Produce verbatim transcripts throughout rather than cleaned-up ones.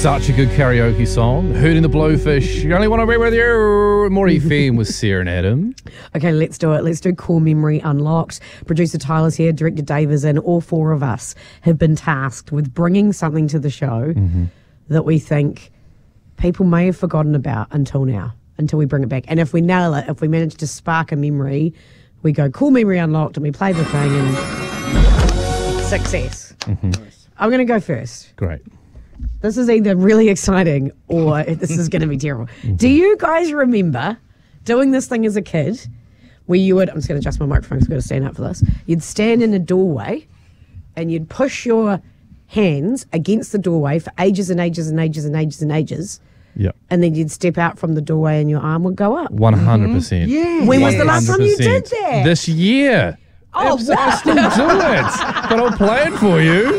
Such a good karaoke song. Hooting the Blowfish. You only want to be with you. Maury Fame with Sarah and Adam. Okay, let's do it. Let's do Core Memory Unlocked. Producer Tyler's here, Director Dave is in. All four of us have been tasked with bringing something to the show mm-hmm. that we think people may have forgotten about until now, until we bring it back. And if we nail it, if we manage to spark a memory, we go Core Memory Unlocked and we play the thing and success. Mm-hmm. I'm going to go first. Great. This is either really exciting or this is going to be terrible. Mm-hmm. Do you guys remember doing this thing as a kid where you would, I'm just going to adjust my microphone because I've got to stand up for this. You'd stand in a doorway and you'd push your hands against the doorway for ages and ages and ages and ages and ages. Yep. And then you'd step out from the doorway and your arm would go up. one hundred percent. Mm-hmm. Yeah. When was the last time you did that? This year. Oh, wow. I still do it. But I'll play it for you.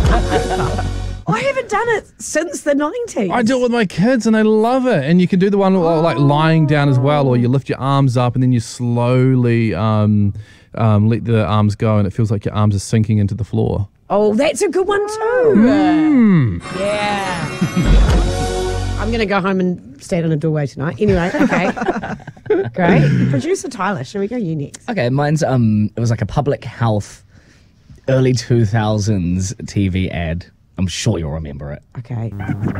I haven't done it since the nineties. I do it with my kids and they love it. And you can do the one oh. like lying down as well, or you lift your arms up and then you slowly um, um, let the arms go and it feels like your arms are sinking into the floor. Oh, that's a good one too. Mm. Yeah. I'm going to go home and stand in a doorway tonight. Anyway, okay. Great. Producer Tyler, shall we go you next? Okay, mine's, um, it was like a public health early two thousands T V ad. I'm sure you'll remember it. Okay.